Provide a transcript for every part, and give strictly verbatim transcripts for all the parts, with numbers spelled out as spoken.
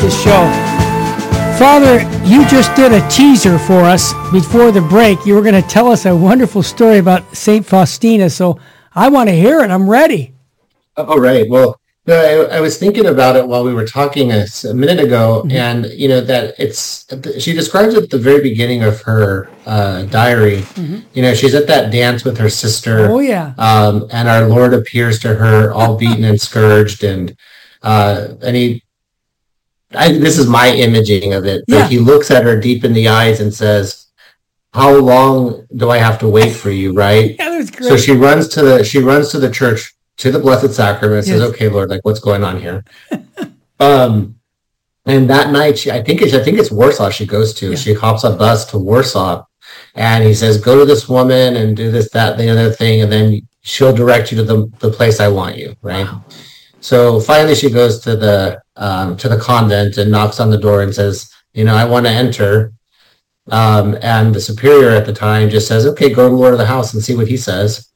the show. Father, you just did a teaser for us before the break. You were going to tell us a wonderful story about Saint Faustina, so I want to hear it. I'm ready. All right. Well, no, I, I was thinking about it while we were talking a, a minute ago, mm-hmm. and you know that it's. She describes it at the very beginning of her uh, diary. Mm-hmm. You know, she's at that dance with her sister. Oh yeah. Um, and our Lord appears to her, all beaten and scourged, and uh, and he. I, this is my imaging of it. But yeah. He looks at her deep in the eyes and says, "How long do I have to wait for you?" Right. Yeah, that's great. So she runs to the. She runs to the church. To the Blessed Sacrament, says, yes. "Okay, Lord, like what's going on here?" um, and that night, she, I think it's, I think it's Warsaw. She goes to. Yeah. She hops a bus to Warsaw, and he says, "Go to this woman and do this, that, the other thing, and then she'll direct you to the the place I want you." Right. Wow. So finally, she goes to the um, to the convent and knocks on the door and says, "You know, I want to enter." Um, and the superior at the time just says, "Okay, go to the Lord of the house and see what he says."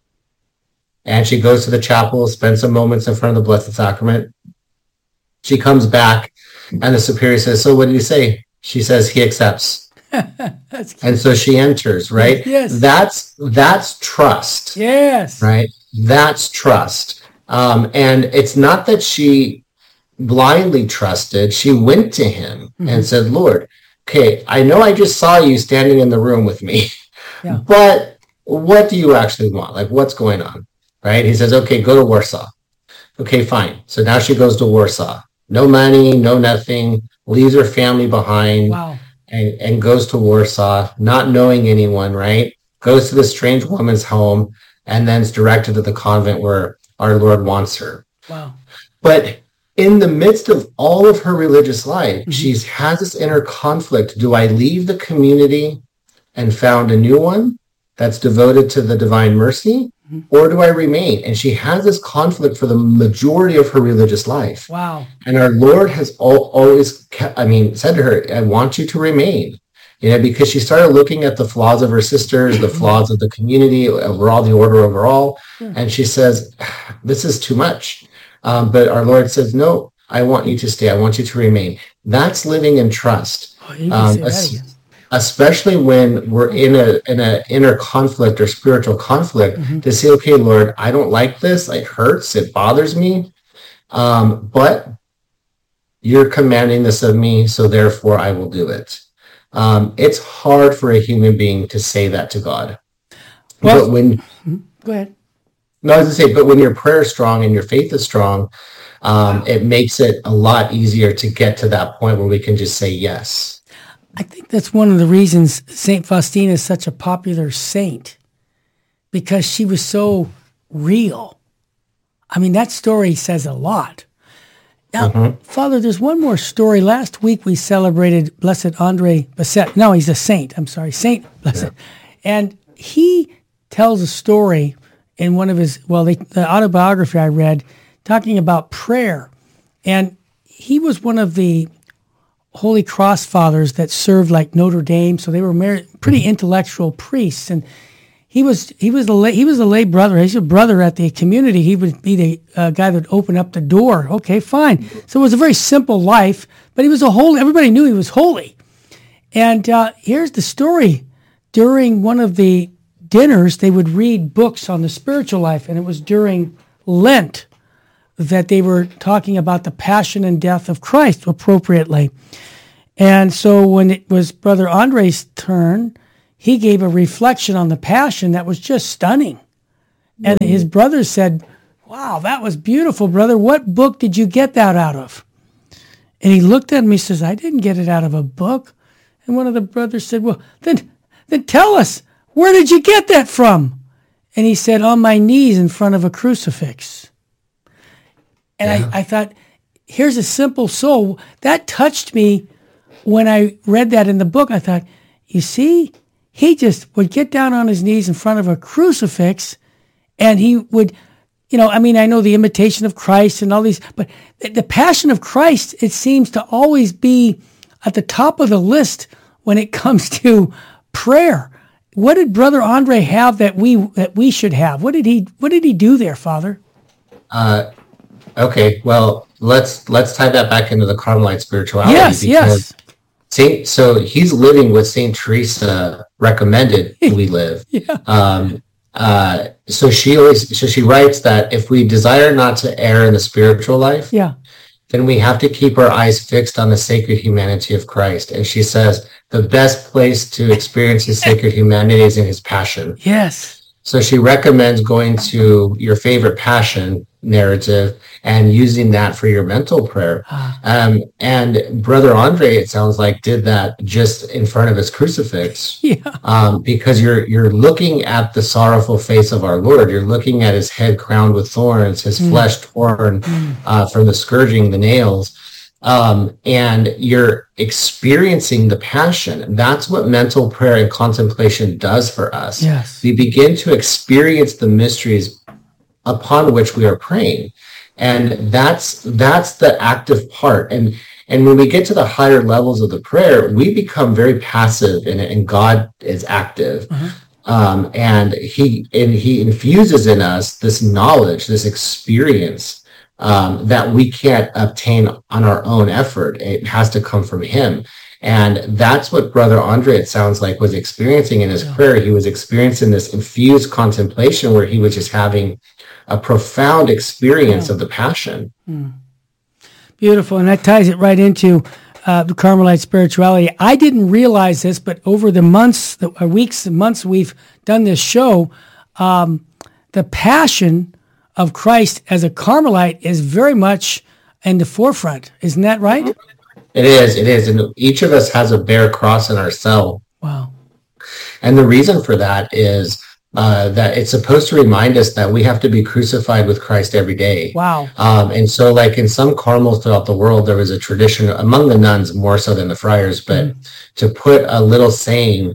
And she goes to the chapel, spends some moments in front of the Blessed Sacrament. She comes back, and the superior says, "So what did he say?" She says, "He accepts." And so she enters, right? Yes. That's that's trust. Yes. Right? That's trust. Um, and it's not that she blindly trusted. She went to him mm-hmm. and said, "Lord, okay, I know I just saw you standing in the room with me, yeah. but what do you actually want? Like, what's going on?" Right? He says, "Okay, go to Warsaw." Okay, fine. So now she goes to Warsaw. No money, no nothing, leaves her family behind wow. and, and goes to Warsaw, not knowing anyone, right? Goes to the strange woman's home and then is directed to the convent where our Lord wants her. Wow. But in the midst of all of her religious life, mm-hmm. she has this inner conflict. Do I leave the community and found a new one that's devoted to the divine mercy? Or do I remain? And she has this conflict for the majority of her religious life. Wow. And our Lord has al- always, kept, I mean, said to her, "I want you to remain." You know, because she started looking at the flaws of her sisters, the flaws of the community, overall, the order overall. Yeah. And she says, "This is too much." Um, but our Lord says, "No, I want you to stay. I want you to remain." That's living in trust. Oh, you can say that again. Especially when we're in a in a inner conflict or spiritual conflict, mm-hmm. to say, "Okay, Lord, I don't like this. It hurts. It bothers me. Um, but you're commanding this of me, so therefore I will do it." Um, it's hard for a human being to say that to God. Well, but when go ahead. No, I was going to say, but when your prayer is strong and your faith is strong, um, wow. it makes it a lot easier to get to that point where we can just say yes. I think that's one of the reasons Saint Faustina is such a popular saint, because she was so real. I mean, that story says a lot. Now, mm-hmm. Father, there's one more story. Last week we celebrated Blessed Andre Bessette. No, he's a saint. I'm sorry, Saint Blessed. Yeah. And he tells a story in one of his, well, the, the autobiography I read, talking about prayer. And he was one of the Holy Cross fathers that served like Notre Dame, so they were married, pretty intellectual priests, and he was he was a lay, he was a lay brother. He's a brother at the community. He would be the uh, guy that would open up the door. Okay, fine. So it was a very simple life, but he was a holy. Everybody knew he was holy. And uh, here's the story: during one of the dinners, they would read books on the spiritual life, and it was during Lent that they were talking about the passion and death of Christ appropriately. And so when it was Brother Andre's turn, he gave a reflection on the passion that was just stunning. And mm-hmm. his brother said, "Wow, that was beautiful, brother. What book did you get that out of?" And he looked at me and says, "I didn't get it out of a book." And one of the brothers said, "Well, then, then tell us, where did you get that from?" And he said, "On my knees in front of a crucifix." And yeah. I, I thought, here's a simple soul. That touched me when I read that in the book. I thought, you see, he just would get down on his knees in front of a crucifix, and he would, you know, I mean, I know the imitation of Christ and all these, but the passion of Christ, it seems to always be at the top of the list when it comes to prayer. What did Brother Andre have that we that we should have? What did he What did he do there, Father? Uh, Okay, well, let's let's tie that back into the Carmelite spirituality. Yes, yes. Saint, so he's living with Saint Teresa recommended we live. Yeah. Um, uh, so she always, so she writes that if we desire not to err in the spiritual life, yeah, then we have to keep our eyes fixed on the sacred humanity of Christ. And she says the best place to experience his sacred humanity is in his passion. Yes. So she recommends going to your favorite passion narrative and using that for your mental prayer. Um, and Brother Andre, it sounds like, did that just in front of his crucifix. Yeah. Um, because you're you're looking at the sorrowful face of our Lord. You're looking at his head crowned with thorns, his mm. flesh torn mm. uh, from the scourging, the nails. Um, and you're experiencing the passion. That's what mental prayer and contemplation does for us. Yes. We begin to experience the mysteries upon which we are praying. And that's, that's the active part. And, and when we get to the higher levels of the prayer, we become very passive in it, and God is active. Uh-huh. Um, and he, and he infuses in us this knowledge, this experience, Um, that we can't obtain on our own effort. It has to come from him. And that's what Brother Andre, it sounds like, was experiencing in his yeah. prayer. He was experiencing this infused contemplation where he was just having a profound experience yeah. of the passion. Hmm. Beautiful. And that ties it right into uh, the Carmelite spirituality. I didn't realize this, but over the months, the uh, weeks and months we've done this show, um, the passion of Christ as a Carmelite is very much in the forefront. Isn't that right? It is. It is. And each of us has a bare cross in our cell. Wow. And the reason for that is uh, that it's supposed to remind us that we have to be crucified with Christ every day. Wow. Um, and so like in some Carmels throughout the world, there was a tradition among the nuns more so than the friars, but mm. to put a little saying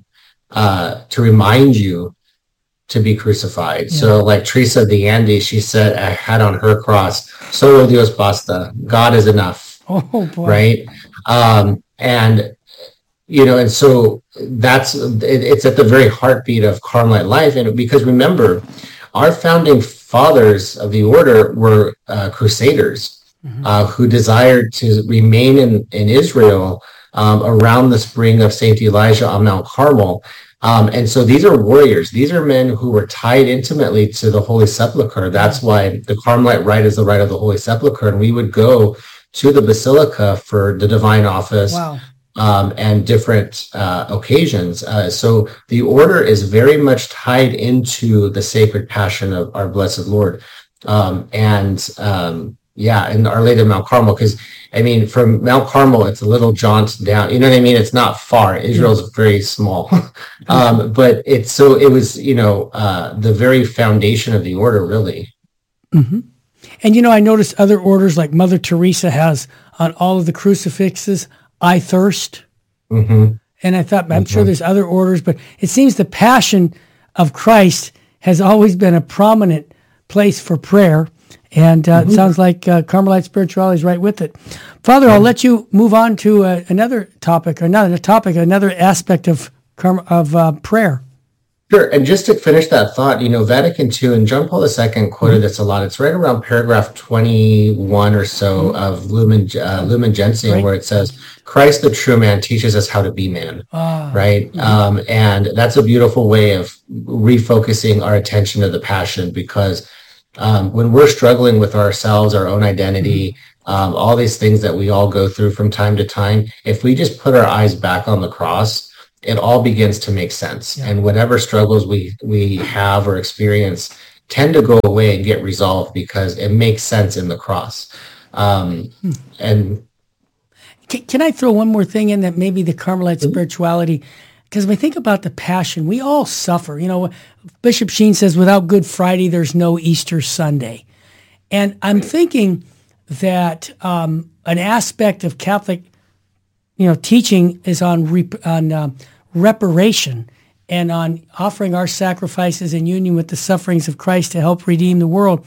uh, to remind you to be crucified. Yeah. So like Teresa the Andes, she said, I had on her cross, solo Dios basta, God is enough. Oh boy. Right. Um, and, you know, and so that's, it, it's at the very heartbeat of Carmelite life. And because remember, our founding fathers of the order were uh, crusaders mm-hmm. uh, who desired to remain in, in Israel um, around the spring of Saint Elijah on Mount Carmel. Um, and so these are warriors. These are men who were tied intimately to the Holy Sepulchre. That's why the Carmelite rite is the rite of the Holy Sepulchre. And we would go to the Basilica for the divine office wow. um, and different uh, occasions. Uh, so the order is very much tied into the sacred passion of our Blessed Lord. Um, and um, yeah, and Our Lady of Mount Carmel, because I mean, from Mount Carmel, it's a little jaunt down. You know what I mean? It's not far. Israel's very small. um, but it's so it was, you know, uh, the very foundation of the order, really. Mm-hmm. And, you know, I noticed other orders like Mother Teresa has on all of the crucifixes, I thirst. Mm-hmm. And I thought, I'm mm-hmm. sure there's other orders, but it seems the passion of Christ has always been a prominent place for prayer. And uh, mm-hmm. it sounds like uh, Carmelite spirituality is right with it. Father, I'll let you move on to uh, another topic, or not a topic, another aspect of Car- of uh, prayer. Sure. And just to finish that thought, you know, Vatican Two, and John Paul the Second quoted mm-hmm. this a lot. It's right around paragraph twenty-one or so mm-hmm. of Lumen, uh, Lumen Gentium, right. where it says, Christ the true man teaches us how to be man, ah, right? Mm-hmm. Um, and that's a beautiful way of refocusing our attention to the passion, because um, when we're struggling with ourselves, our own identity, mm-hmm. um, all these things that we all go through from time to time, if we just put our eyes back on the cross, it all begins to make sense. Yeah. And whatever struggles we, we have or experience tend to go away and get resolved because it makes sense in the cross. Um, hmm. And can, can I throw one more thing in that maybe the Carmelite mm-hmm. spirituality, because when we think about the passion, we all suffer. You know, Bishop Sheen says, without Good Friday, there's no Easter Sunday. And I'm thinking that um, an aspect of Catholic, you know, teaching is on rep- on uh, reparation and on offering our sacrifices in union with the sufferings of Christ to help redeem the world.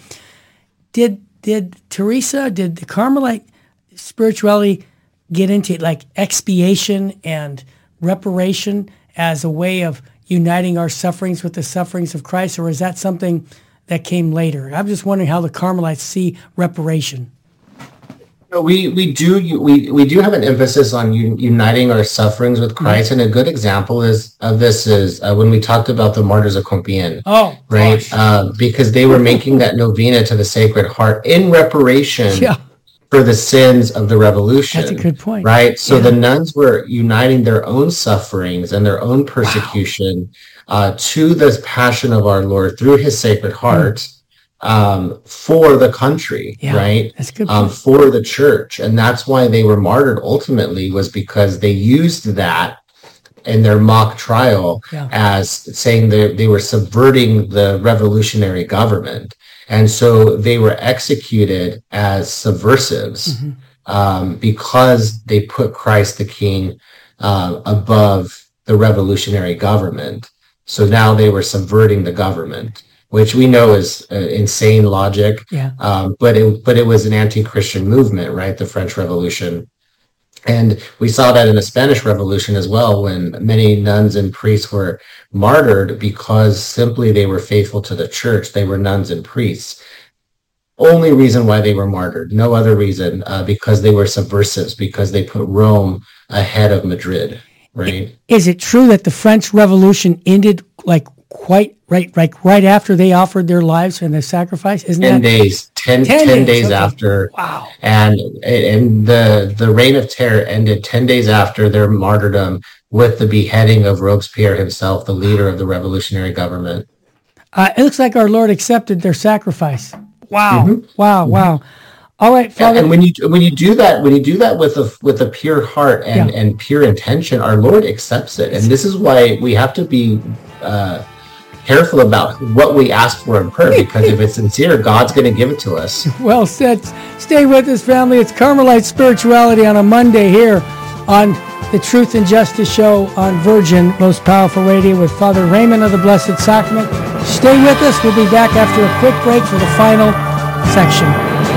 Did did Teresa, did the Carmelite spirituality get into like expiation and reparation as a way of uniting our sufferings with the sufferings of Christ, or is that something that came later? I'm just wondering how the Carmelites see reparation. We we do we we do have an emphasis on un, uniting our sufferings with Christ, mm-hmm. and a good example is of this is uh, when we talked about the martyrs of Compiègne. Oh, right, uh, because they were making that novena to the Sacred Heart in reparation yeah. for the sins of the Revolution. That's a good point, right? So yeah. the nuns were uniting their own sufferings and their own persecution wow. uh, to the Passion of our Lord through His Sacred Heart. Mm. Um, for the country, yeah, right? That's good. Um, for the church. And that's why they were martyred ultimately, was because they used that in their mock trial yeah. as saying that they were subverting the revolutionary government. And so they were executed as subversives mm-hmm. um, because they put Christ the King uh, above the revolutionary government. So now they were subverting the government, which we know is uh, insane logic. Yeah. Um, but it but it was an anti-Christian movement, right? The French Revolution. And we saw that in the Spanish Revolution as well, when many nuns and priests were martyred because simply they were faithful to the church. They were nuns and priests. Only reason why they were martyred, no other reason, uh, because they were subversives, because they put Rome ahead of Madrid, right? Is it true that the French Revolution ended like quite right, like right after they offered their lives and their sacrifice? Isn't ten that days, ten, ten, ten days, days okay. after. Wow. And and the the reign of terror ended ten days after their martyrdom with the beheading of Robespierre himself, the leader of the revolutionary government. Uh, it looks like our Lord accepted their sacrifice. Wow. Mm-hmm. Wow. Mm-hmm. Wow. All right, Father. And when you when you do that, when you do that with a with a pure heart and, yeah. and pure intention, our Lord accepts it. And this is why we have to be uh, careful about what we ask for in prayer, because if it's sincere, God's going to give it to us. Well said. Stay with us, family. It's Carmelite Spirituality on a Monday here on the Truth and Justice Show on Virgin Most Powerful Radio with Father Raymond of the Blessed Sacrament. Stay with us. We'll be back after a quick break for the final section.